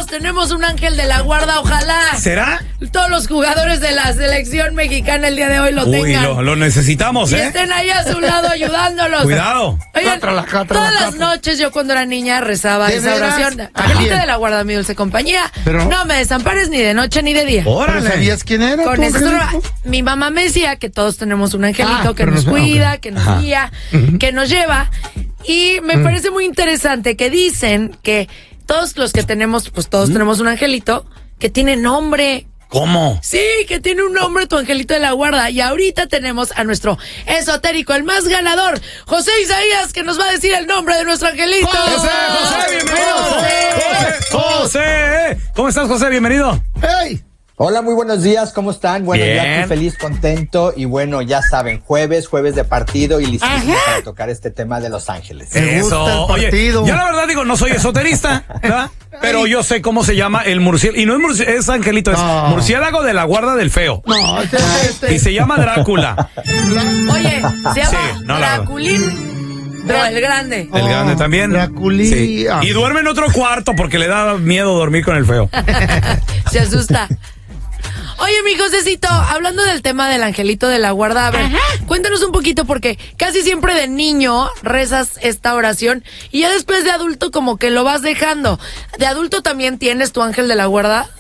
tenemos un ángel de la guarda, ojalá. ¿Será? Todos los jugadores de la selección mexicana el día de hoy lo tengan. Lo necesitamos, y estén ahí a su lado ayudándolos. Cuidado. Oigan, todas las noches yo cuando era niña rezaba esa oración. Angelito de la guarda, mi dulce compañía. Pero... no me desampares ni de noche ni de día. Órale. ¿Sabías quién era? Con eso, mi mamá me decía que todos tenemos un angelito que nos cuida, que nos guía, que nos lleva. Y me parece muy interesante que dicen que todos los que tenemos, pues todos tenemos un angelito que tiene nombre. ¿Cómo? Sí, que tiene un nombre tu angelito de la guarda. Y ahorita tenemos a nuestro esotérico, el más ganador, José Isaías, que nos va a decir el nombre de nuestro angelito. ¡José, bienvenido! ¡José! ¿Cómo estás, José? Bienvenido. ¡Hey! Hola, muy buenos días, ¿cómo están? Bueno, Bien. yo aquí feliz, contento y bueno, ya saben, jueves de partido y listísimo para tocar este tema de Los Ángeles. Me gusta el partido. Oye, yo la verdad digo, no soy esoterista, ¿verdad? Pero yo sé cómo se llama el murciélago. Y no es murciélago, es angelito, es murciélago de la guarda del feo. No, Y se llama Drácula. Oye, se llama Sí, no, Draculín. No, el grande. El grande también. Draculí. Sí. Y duerme en otro cuarto porque le da miedo dormir con el feo. Se asusta. Oye, mi Josecito, hablando del tema del angelito de la guarda, a ver, cuéntanos un poquito porque casi siempre de niño rezas esta oración y ya después de adulto como que lo vas dejando. ¿De adulto también tienes tu ángel de la guarda?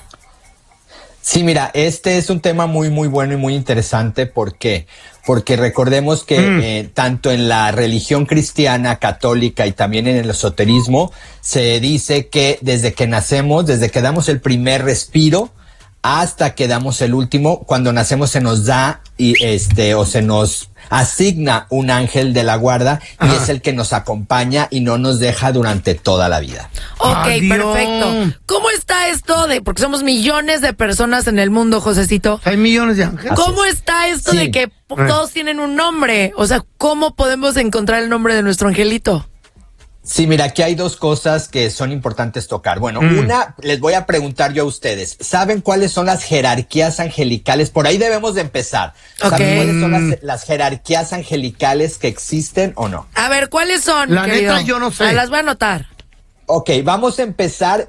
Sí, mira, este es un tema muy, muy bueno y muy interesante. ¿Por qué? Porque recordemos que tanto en la religión cristiana, católica y también en el esoterismo, se dice que desde que nacemos, desde que damos el primer respiro, hasta que damos el último, cuando nacemos se nos da o se nos asigna un ángel de la guarda y es el que nos acompaña y no nos deja durante toda la vida. Ok, Adiós. perfecto. ¿Cómo está esto porque somos millones de personas en el mundo, Josecito? Hay millones de ángeles. ¿Cómo está esto de que todos tienen un nombre? O sea, ¿cómo podemos encontrar el nombre de nuestro angelito? Sí, mira, aquí hay dos cosas que son importantes tocar. Bueno, una, les voy a preguntar yo a ustedes. ¿Saben cuáles son las jerarquías angelicales? Por ahí debemos de empezar. ¿Saben cuáles son las jerarquías angelicales que existen o no? A ver, ¿cuáles son, La querido? neta, yo no sé. Las voy a anotar. Ok, vamos a empezar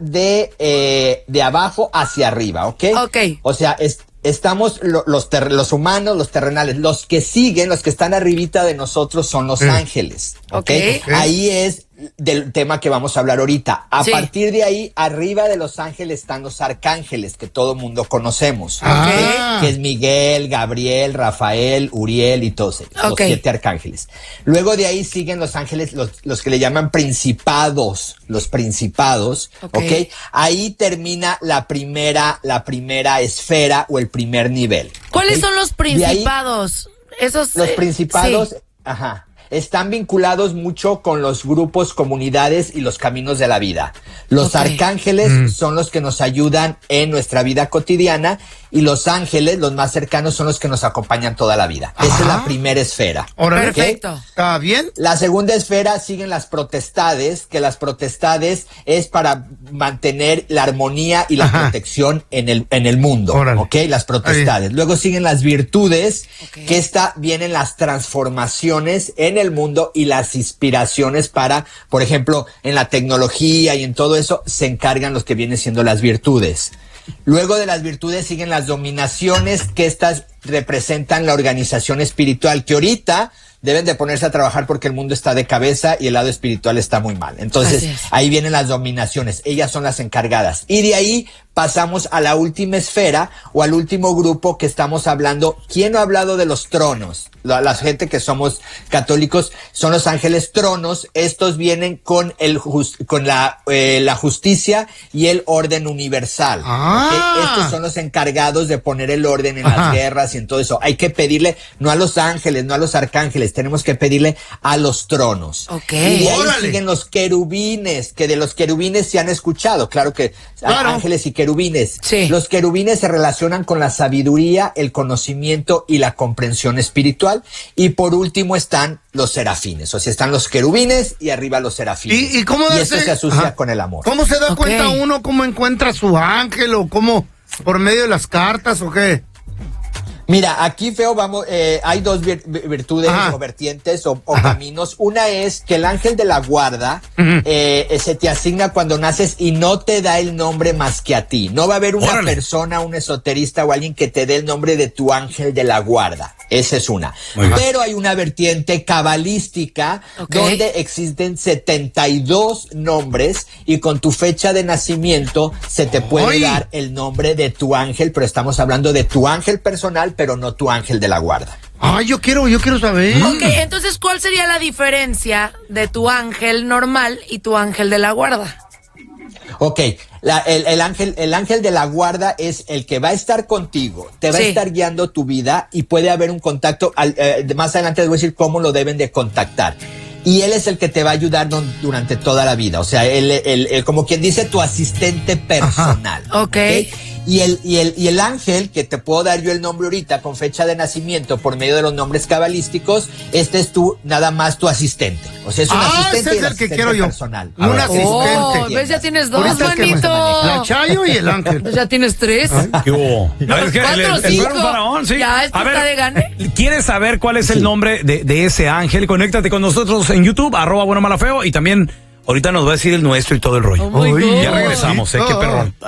de abajo hacia arriba, ¿ok? Ok. O sea, estamos los humanos, los terrenales, los que siguen, los que están arribita de nosotros son los ángeles, ¿ok? Ahí es del tema que vamos a hablar ahorita. A partir de ahí, arriba de los ángeles están los arcángeles que todo mundo conocemos, que es Miguel, Gabriel, Rafael, Uriel y todos ellos, los 7 arcángeles. Luego de ahí siguen los ángeles, los que le llaman principados, los principados, ¿ok? Ahí termina la primera esfera o el primer nivel. ¿Cuáles son los principados? Los principados, están vinculados mucho con los grupos, comunidades y los caminos de la vida. Los arcángeles son los que nos ayudan en nuestra vida cotidiana y los ángeles, los más cercanos, son los que nos acompañan toda la vida. Esa es la primera esfera. Perfecto. ¿Está bien? La segunda esfera siguen las protestades, que las protestades es para mantener la armonía y la protección en el mundo. ¿Ok? Las protestades. Luego siguen las virtudes, que vienen las transformaciones en el mundo y las inspiraciones para, por ejemplo, en la tecnología y en todo eso, se encargan los que vienen siendo las virtudes. Luego de las virtudes siguen las dominaciones, que estas representan la organización espiritual, que ahorita deben de ponerse a trabajar porque el mundo está de cabeza y el lado espiritual está muy mal. Entonces, ahí vienen las dominaciones, ellas son las encargadas. Y de ahí pasamos a la última esfera o al último grupo que estamos hablando. ¿Quién no ha hablado de los tronos? La gente que somos católicos son los ángeles tronos. Estos vienen con la justicia y el orden universal. Estos son los encargados de poner el orden en las guerras y en todo eso. Hay que pedirle no a los ángeles, no a los arcángeles, tenemos que pedirle a los tronos. Y de ahí siguen los querubines, que de los querubines se han escuchado. Claro que ángeles y querubines. Los querubines se relacionan con la sabiduría, el conocimiento y la comprensión espiritual. Y por último están los serafines. O sea, están los querubines y arriba los serafines. ¿Y esto se asocia con el amor. ¿Cómo se da cuenta uno cómo encuentra su ángel o cómo, por medio de las cartas o qué? Mira, aquí, Feo, vamos, hay dos virtudes o vertientes o caminos. Una es que el ángel de la guarda se te asigna cuando naces y no te da el nombre más que a ti. No va a haber una persona, un esoterista o alguien que te dé el nombre de tu ángel de la guarda. Esa es una. Pero hay una vertiente cabalística donde existen 72 nombres y con tu fecha de nacimiento se te puede dar el nombre de tu ángel, pero estamos hablando de tu ángel personal, pero no tu ángel de la guarda. Ay, yo quiero saber. Ok, entonces, ¿cuál sería la diferencia de tu ángel normal y tu ángel de la guarda? Ok, el ángel de la guarda es el que va a estar contigo, te va a estar guiando tu vida y puede haber un contacto, más adelante les voy a decir cómo lo deben de contactar. Y él es el que te va a ayudar durante toda la vida, o sea, él como quien dice, tu asistente personal. ¿Okay? Y el ángel, que te puedo dar yo el nombre ahorita con fecha de nacimiento por medio de los nombres cabalísticos, este es nada más tu asistente. O sea, es un asistente ese es el que quiero yo. Personal. Un asistente. ¿Ves? Ya tienes dos, manito. La Chayo y el ángel. Pues ya tienes tres. ¿Qué hubo? Es que 4 o 5. Faraón, sí. Ya, esto está de gane. ¿Quieres saber cuál es el nombre de ese ángel? Conéctate con nosotros en YouTube, @buenomalafeo, y también ahorita nos va a decir el nuestro y todo el rollo. Oh my God. Ya regresamos, qué perrón.